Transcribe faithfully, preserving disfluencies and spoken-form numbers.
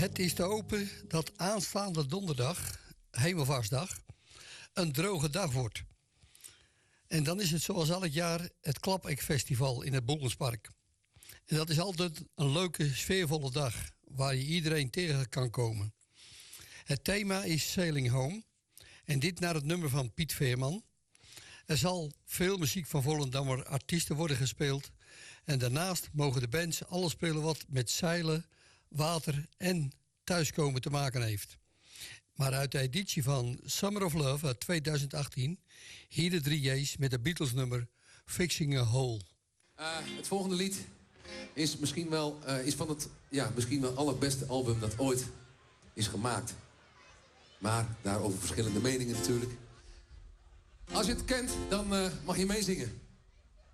Het is te hopen dat aanstaande donderdag, Hemelvaartsdag, een droge dag wordt. En dan is het zoals elk jaar het Klapekfestival in het Boelenspark. En dat is altijd een leuke, sfeervolle dag waar je iedereen tegen kan komen. Het thema is Sailing Home en dit naar het nummer van Piet Veerman. Er zal veel muziek van Volendammer artiesten worden gespeeld. En daarnaast mogen de bands alles spelen wat met zeilen, water en thuiskomen te maken heeft. Maar uit de editie van Summer of Love uit tweeduizend achttien... hier de drie J's met de Beatles nummer Fixing a Hole. Uh, het volgende lied is misschien wel, uh, is van het ja, misschien wel allerbeste album dat ooit is gemaakt. Maar daarover verschillende meningen natuurlijk. Als je het kent, dan uh, mag je meezingen.